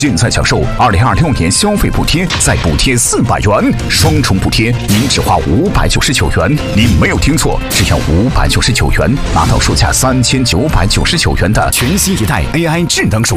现在享受2026年消费补贴，再补贴400元，双重补贴，您只花599元。您没有听错，只要599元，拿到售价3999元的全新一代 AI 智能手